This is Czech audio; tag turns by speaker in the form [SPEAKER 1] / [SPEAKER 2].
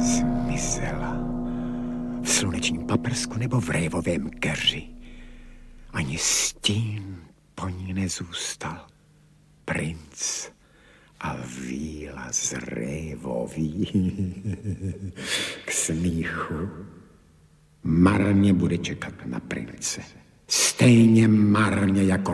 [SPEAKER 1] Zmizela. V slunečním paprsku nebo v révovém keři. Ani stín po ní nezůstal. Princ a víla z révový k smíchu. Marně bude čekat na prince. Stejně marně jako